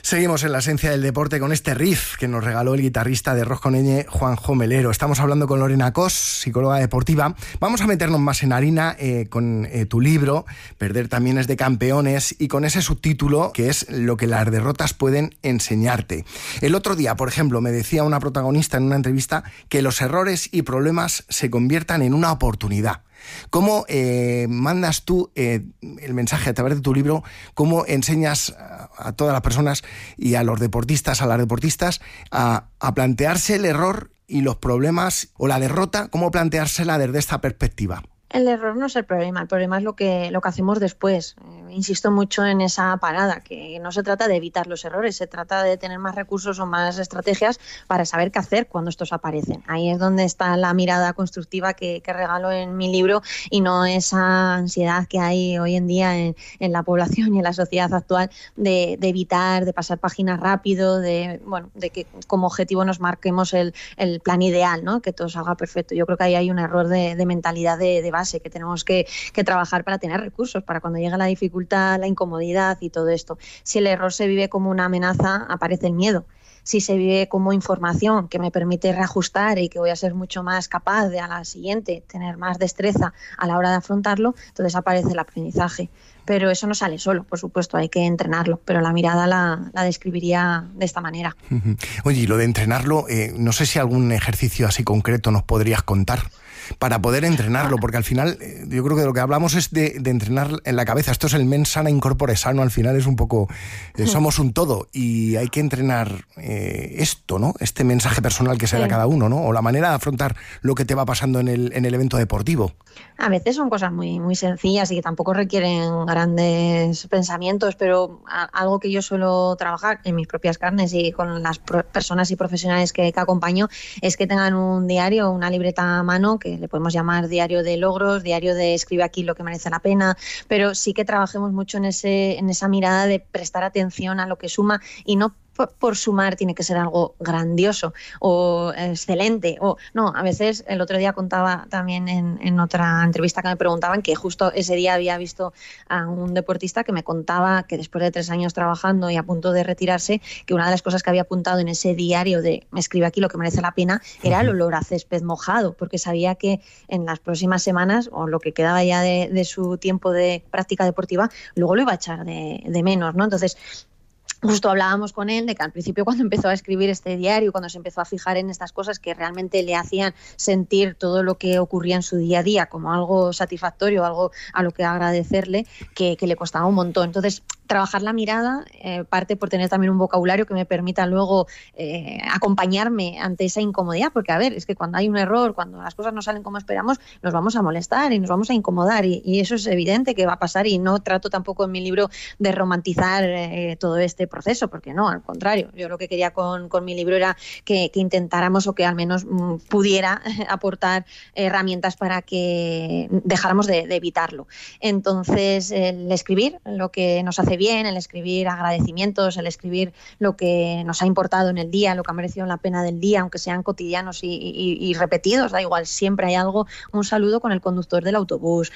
Seguimos en la esencia del deporte con este riff que nos regaló el guitarrista de Ros con ñ, Juanjo Melero. Estamos hablando con Lorena Cos, psicóloga deportiva. Vamos a meternos más en harina con tu libro, Perder también es de campeones, y con ese subtítulo que es lo que las derrotas pueden enseñarte. El otro día, por ejemplo, me decía una protagonista en una entrevista que los errores y problemas se conviertan en una oportunidad. ¿Cómo mandas tú el mensaje a través de tu libro? ¿Cómo enseñas a todas las personas y a los deportistas, a las deportistas, a plantearse el error y los problemas o la derrota? ¿Cómo planteársela desde esta perspectiva? El error no es el problema es lo que hacemos después. Insisto mucho en esa parada, que no se trata de evitar los errores, se trata de tener más recursos o más estrategias para saber qué hacer cuando estos aparecen. Ahí es donde está la mirada constructiva que regalo en mi libro, y no esa ansiedad que hay hoy en día en la población y en la sociedad actual de evitar, de pasar páginas rápido, de que como objetivo nos marquemos el plan ideal, ¿no? Que todo salga perfecto. Yo creo que ahí hay un error de mentalidad de base que tenemos que trabajar para tener recursos, para cuando llegue la dificultad, la incomodidad y todo esto. Si el error se vive como una amenaza, aparece el miedo. Si se vive como información que me permite reajustar y que voy a ser mucho más capaz de a la siguiente tener más destreza a la hora de afrontarlo, entonces aparece el aprendizaje. Pero eso no sale solo, por supuesto, hay que entrenarlo, pero la mirada la describiría de esta manera. Oye, y lo de entrenarlo, no sé si algún ejercicio así concreto nos podrías contar para poder entrenarlo, porque al final yo creo que de lo que hablamos es de entrenar en la cabeza. Esto es el mens sana in corpore sano, al final es un poco, somos un todo y hay que entrenar esto, ¿no? Este mensaje personal que se da a cada uno, ¿no? O la manera de afrontar lo que te va pasando en el evento deportivo. A veces son cosas muy, muy sencillas y que tampoco requieren grandes pensamientos, pero algo que yo suelo trabajar en mis propias carnes y con las personas y profesionales que acompaño es que tengan un diario, una libreta a mano, que le podemos llamar diario de logros, diario de escribe aquí lo que merece la pena, pero sí que trabajemos mucho en esa mirada de prestar atención a lo que suma, y no por sumar tiene que ser algo grandioso o excelente. O no, a veces el otro día contaba también en otra entrevista que me preguntaban que justo ese día había visto a un deportista que me contaba que después de 3 años trabajando y a punto de retirarse, que una de las cosas que había apuntado en ese diario de me escribe aquí lo que merece la pena era el olor a césped mojado, porque sabía que en las próximas semanas o lo que quedaba ya de su tiempo de práctica deportiva, luego lo iba a echar de menos, ¿no? Entonces, justo hablábamos con él de que al principio, cuando empezó a escribir este diario, cuando se empezó a fijar en estas cosas que realmente le hacían sentir todo lo que ocurría en su día a día como algo satisfactorio, algo a lo que agradecerle, que le costaba un montón. Entonces, trabajar la mirada parte por tener también un vocabulario que me permita luego acompañarme ante esa incomodidad, porque a ver, es que cuando hay un error, cuando las cosas no salen como esperamos, nos vamos a molestar y nos vamos a incomodar, y eso es evidente que va a pasar, y no trato tampoco en mi libro de romantizar todo este proceso, porque no, al contrario, yo lo que quería con mi libro era que intentáramos, o que al menos pudiera aportar herramientas para que dejáramos de evitarlo. Entonces, el escribir lo que nos hace bien, el escribir agradecimientos, el escribir lo que nos ha importado en el día, lo que ha merecido la pena del día, aunque sean cotidianos y repetidos, da igual, siempre hay algo, un saludo con el conductor del autobús,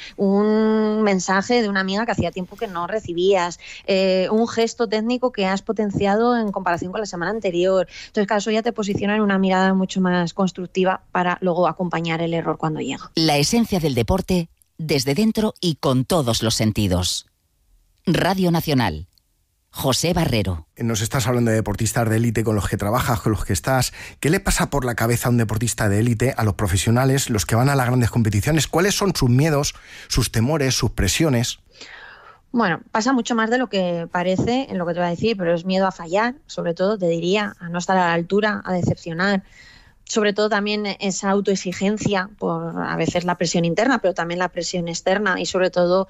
un mensaje de una amiga que hacía tiempo que no recibías, un gesto técnico que has potenciado en comparación con la semana anterior. Entonces, claro, eso ya te posiciona en una mirada mucho más constructiva para luego acompañar el error cuando llega. La esencia del deporte desde dentro y con todos los sentidos. Radio Nacional. José Barrero. Nos estás hablando de deportistas de élite con los que trabajas, con los que estás. ¿Qué le pasa por la cabeza a un deportista de élite, a los profesionales, los que van a las grandes competiciones? ¿Cuáles son sus miedos, sus temores, sus presiones? Bueno, pasa mucho más de lo que parece en lo que te voy a decir, pero es miedo a fallar, sobre todo, te diría, a no estar a la altura, a decepcionar. Sobre todo también esa autoexigencia por a veces la presión interna, pero también la presión externa, y sobre todo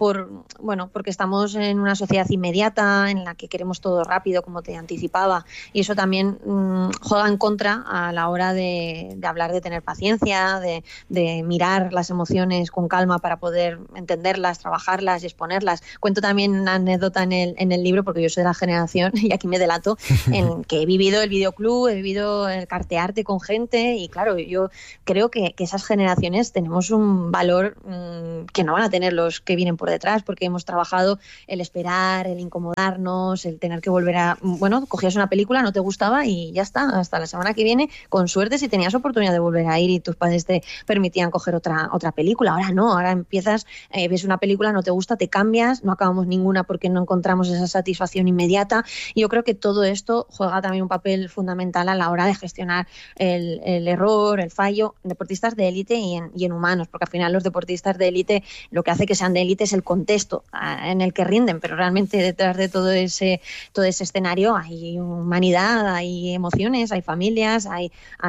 porque estamos en una sociedad inmediata en la que queremos todo rápido, como te anticipaba, y eso también juega en contra a la hora de hablar de tener paciencia, de mirar las emociones con calma para poder entenderlas, trabajarlas y exponerlas. Cuento también una anécdota en el libro, porque yo soy de la generación, y aquí me delato, en que he vivido el videoclub, he vivido el cartearte con gente, gente y claro, yo creo que esas generaciones tenemos un valor que no van a tener los que vienen por detrás, porque hemos trabajado el esperar, el incomodarnos, el tener que volver a... Bueno, cogías una película, no te gustaba y ya está, hasta la semana que viene, con suerte si tenías oportunidad de volver a ir y tus padres te permitían coger otra película. Ahora no, ahora empiezas, ves una película, no te gusta, te cambias, no acabamos ninguna porque no encontramos esa satisfacción inmediata. Y yo creo que todo esto juega también un papel fundamental a la hora de gestionar el error, el fallo en deportistas de élite y en humanos, porque al final los deportistas de élite, lo que hace que sean de élite es el contexto en el que rinden, pero realmente detrás de todo ese escenario hay humanidad, hay emociones, hay familias, hay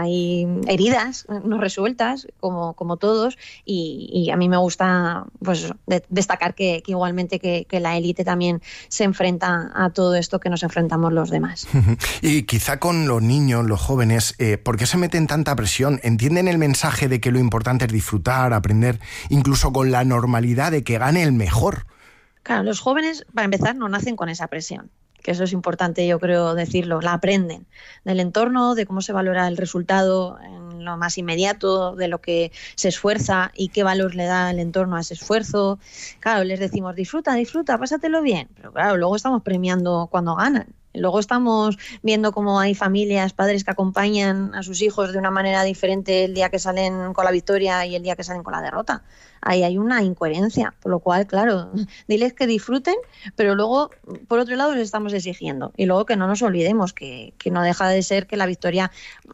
heridas no resueltas como todos y a mí me gusta pues destacar que igualmente que la élite también se enfrenta a todo esto que nos enfrentamos los demás. Y quizá con los niños, los jóvenes, ¿por qué se meten tanta presión? ¿Entienden el mensaje de que lo importante es disfrutar, aprender, incluso con la normalidad de que gane el mejor? Claro, los jóvenes, para empezar, no nacen con esa presión, que eso es importante, yo creo, decirlo, la aprenden del entorno, de cómo se valora el resultado en lo más inmediato, de lo que se esfuerza y qué valor le da el entorno a ese esfuerzo. Claro, les decimos, disfruta, pásatelo bien, pero claro, luego estamos premiando cuando ganan. Luego estamos viendo cómo hay familias, padres que acompañan a sus hijos de una manera diferente el día que salen con la victoria y el día que salen con la derrota. Ahí hay una incoherencia, por lo cual, claro, diles que disfruten, pero luego, por otro lado, les estamos exigiendo. Y luego que no nos olvidemos que no deja de ser que la victoria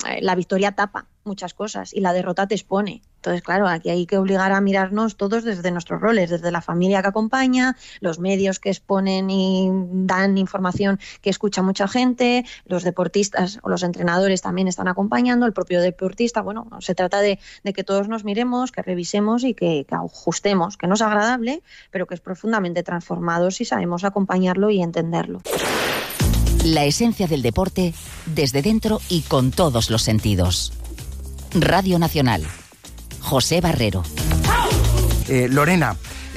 tapa muchas cosas y la derrota te expone. Entonces, claro, aquí hay que obligar a mirarnos todos desde nuestros roles, desde la familia que acompaña, los medios que exponen y dan información que escucha mucha gente, los deportistas o los entrenadores también están acompañando, el propio deportista. Bueno, se trata de que todos nos miremos, que revisemos y que ajustemos, que no es agradable, pero que es profundamente transformador si sabemos acompañarlo y entenderlo. La esencia del deporte desde dentro y con todos los sentidos. Radio Nacional. José Barrero. Lorena,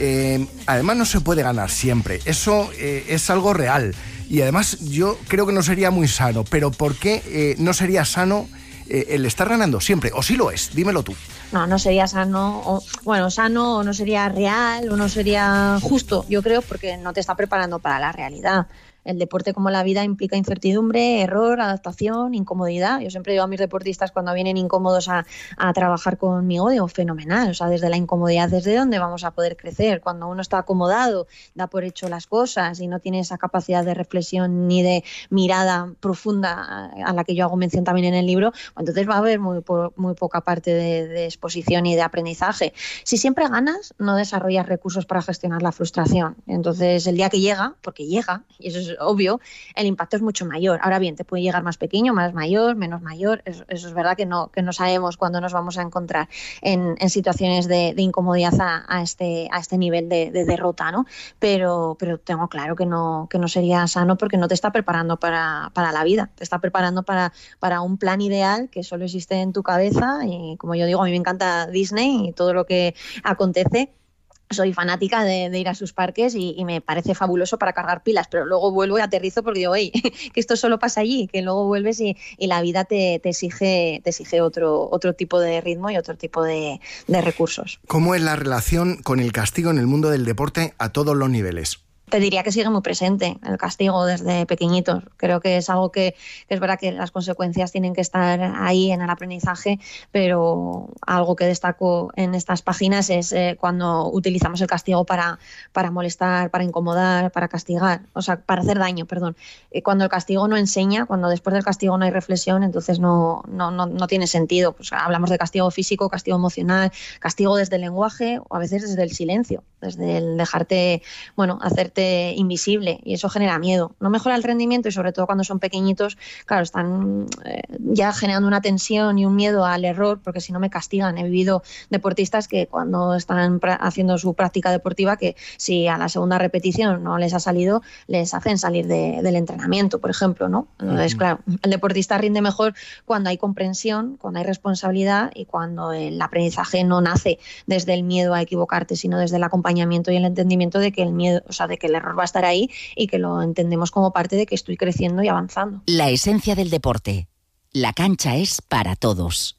además no se puede ganar siempre. Eso es algo real. Y además yo creo que no sería muy sano. Pero ¿por qué no sería sano el estar ganando siempre? ¿O sí lo es? Dímelo tú. No sería sano, sano o no sería real o no sería justo, yo creo, porque no te está preparando para la realidad. El deporte, como la vida, implica incertidumbre, error, adaptación, incomodidad. Yo siempre digo a mis deportistas cuando vienen incómodos a trabajar conmigo, digo, fenomenal. O sea, desde la incomodidad, ¿desde dónde vamos a poder crecer? Cuando uno está acomodado, da por hecho las cosas y no tiene esa capacidad de reflexión ni de mirada profunda a la que yo hago mención también en el libro, entonces va a haber muy poca parte de exposición y de aprendizaje. Si siempre ganas, no desarrollas recursos para gestionar la frustración. Entonces, el día que llega, porque llega, y eso es obvio, el impacto es mucho mayor. Ahora bien, te puede llegar más pequeño, más mayor, menos mayor. Eso es verdad que no sabemos cuándo nos vamos a encontrar en situaciones de incomodidad a este nivel de derrota, ¿no? Pero tengo claro que no sería sano porque no te está preparando para la vida. Te está preparando para un plan ideal que solo existe en tu cabeza y, como yo digo, a mí me encanta Disney y todo lo que acontece. Soy fanática de ir a sus parques y me parece fabuloso para cargar pilas, pero luego vuelvo y aterrizo porque digo, que esto solo pasa allí, que luego vuelves y la vida te exige otro tipo de ritmo y otro tipo de recursos. ¿Cómo es la relación con el castigo en el mundo del deporte a todos los niveles? Te diría que sigue muy presente el castigo desde pequeñitos. Creo que es algo que es verdad que las consecuencias tienen que estar ahí en el aprendizaje, pero algo que destaco en estas páginas es cuando utilizamos el castigo para molestar, para incomodar, para castigar, o sea, para hacer daño, perdón. Cuando el castigo no enseña, cuando después del castigo no hay reflexión, entonces no tiene sentido. Pues hablamos de castigo físico, castigo emocional, castigo desde el lenguaje o a veces desde el silencio, desde el dejarte, hacerte invisible, y eso genera miedo. No mejora el rendimiento y sobre todo cuando son pequeñitos, claro, están ya generando una tensión y un miedo al error porque si no me castigan. He vivido deportistas que cuando están haciendo su práctica deportiva, que si a la segunda repetición no les ha salido, les hacen salir del entrenamiento, por ejemplo, ¿no? Entonces, claro, el deportista rinde mejor cuando hay comprensión, cuando hay responsabilidad y cuando el aprendizaje no nace desde el miedo a equivocarte, sino desde el acompañamiento y el entendimiento de que el miedo, o sea, de que el error va a estar ahí y que lo entendemos como parte de que estoy creciendo y avanzando. La esencia del deporte. La cancha es para todos.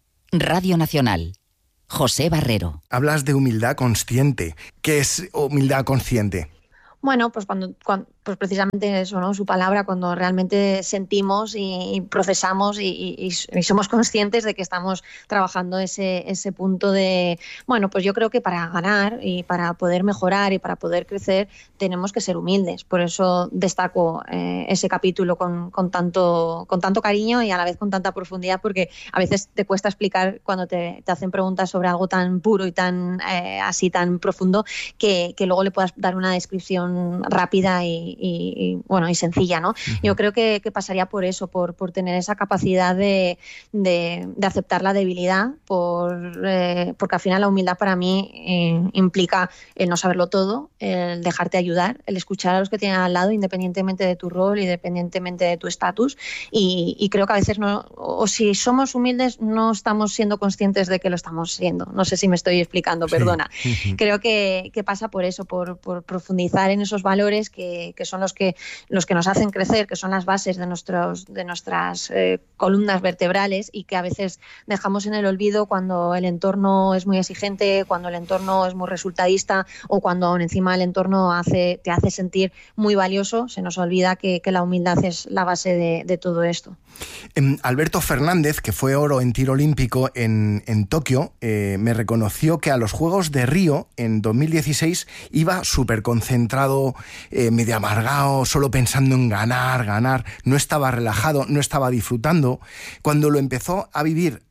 Radio Nacional. José Barrero. Hablas de humildad consciente. ¿Qué es humildad consciente? Bueno, pues cuando pues precisamente eso, ¿no? Su palabra, cuando realmente sentimos y procesamos y somos conscientes de que estamos trabajando ese punto de, bueno, pues yo creo que para ganar y para poder mejorar y para poder crecer tenemos que ser humildes. Por eso destaco ese capítulo con tanto cariño y a la vez con tanta profundidad, porque a veces te cuesta explicar cuando te hacen preguntas sobre algo tan puro y tan así tan profundo que luego le puedas dar una descripción rápida y sencilla, ¿no? Uh-huh. Yo creo que pasaría por eso, por tener esa capacidad de aceptar la debilidad, porque al final la humildad para mí implica el no saberlo todo, el dejarte ayudar, el escuchar a los que tienen al lado independientemente de tu rol, independientemente de tu estatus, y creo que a veces no, o si somos humildes no estamos siendo conscientes de que lo estamos siendo. No sé si me estoy explicando, perdona. Sí. Uh-huh. Creo que pasa por eso, por profundizar en esos valores que son los que nos hacen crecer, que son las bases de nuestras columnas vertebrales y que a veces dejamos en el olvido cuando el entorno es muy exigente, cuando el entorno es muy resultadista o cuando aún encima el entorno te hace sentir muy valioso. Se nos olvida que la humildad es la base de todo esto. Alberto Fernández, que fue oro en tiro olímpico en Tokio, me reconoció que a los Juegos de Río en 2016 iba súper concentrado, medio amargado, solo pensando en ganar, no estaba relajado, no estaba disfrutando. Cuando lo empezó a vivir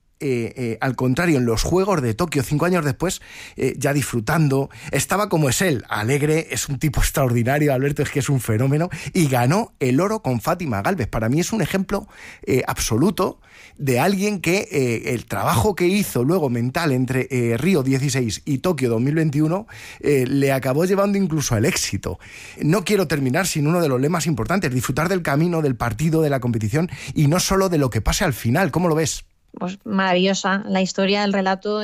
al contrario, en los Juegos de Tokio, 5 años después, ya disfrutando, estaba como es él, alegre, es un tipo extraordinario, Alberto, es que es un fenómeno, y ganó el oro con Fátima Gálvez. Para mí es un ejemplo absoluto de alguien que el trabajo que hizo luego mental entre Río 16 y Tokio 2021 le acabó llevando incluso al éxito. No quiero terminar sin uno de los lemas importantes, disfrutar del camino, del partido, de la competición y no solo de lo que pase al final. ¿Cómo lo ves? Pues maravillosa la historia, el relato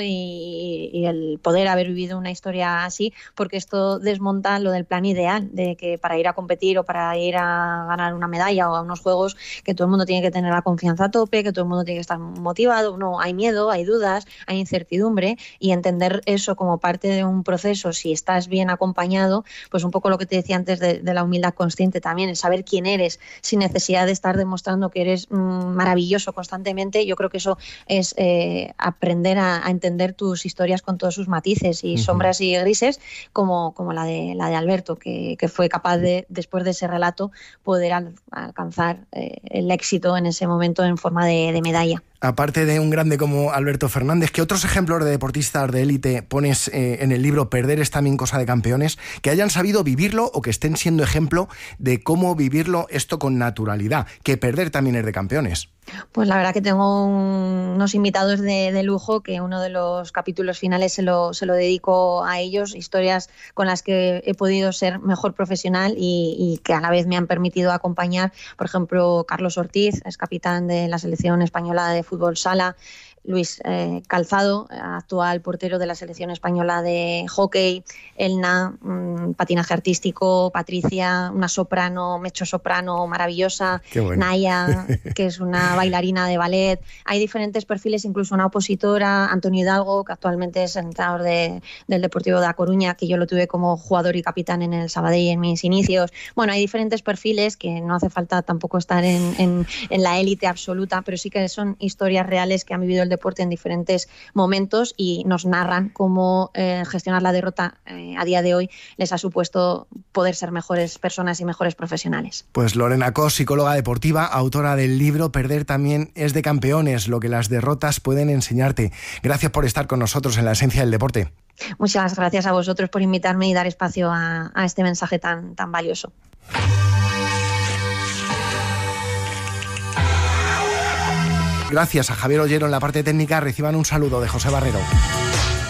y el poder haber vivido una historia así, porque esto desmonta lo del plan ideal, de que para ir a competir o para ir a ganar una medalla o a unos juegos, que todo el mundo tiene que tener la confianza a tope, que todo el mundo tiene que estar motivado. No, hay miedo, hay dudas, hay incertidumbre, y entender eso como parte de un proceso, si estás bien acompañado, pues un poco lo que te decía antes de la humildad consciente también, el saber quién eres, sin necesidad de estar demostrando que eres maravilloso constantemente. Yo creo que eso es aprender a entender tus historias con todos sus matices y sombras y grises, como la de Alberto, que fue capaz de, después de ese relato, poder alcanzar el éxito en ese momento en forma de medalla. Aparte de un grande como Alberto Fernández, ¿qué otros ejemplos de deportistas de élite pones en el libro Perder es también cosa de campeones, que hayan sabido vivirlo o que estén siendo ejemplo de cómo vivirlo esto con naturalidad? Que perder también es de campeones. Pues la verdad que tengo unos invitados de lujo, que uno de los capítulos finales se lo dedico a ellos, historias con las que he podido ser mejor profesional y que a la vez me han permitido acompañar. Por ejemplo, Carlos Ortiz, es capitán de la selección española de fútbol sala. Luis Calzado, actual portero de la selección española de hockey. Elna, patinaje artístico. Patricia, una soprano, mezzosoprano maravillosa. Bueno. Naya, que es una bailarina de ballet. Hay diferentes perfiles, incluso una opositora. Antonio Hidalgo, que actualmente es entrenador del Deportivo de A Coruña, que yo lo tuve como jugador y capitán en el Sabadell en mis inicios. Bueno, hay diferentes perfiles que no hace falta tampoco estar en la élite absoluta, pero sí que son historias reales que han vivido el deporte en diferentes momentos y nos narran cómo gestionar la derrota a día de hoy les ha supuesto poder ser mejores personas y mejores profesionales. Pues Lorena Cos, psicóloga deportiva, autora del libro Perder también es de campeones, lo que las derrotas pueden enseñarte. Gracias por estar con nosotros en La Esencia del Deporte. Muchas gracias a vosotros por invitarme y dar espacio a este mensaje tan valioso. Gracias a Javier Ollero en la parte técnica. Reciban un saludo de José Barrero.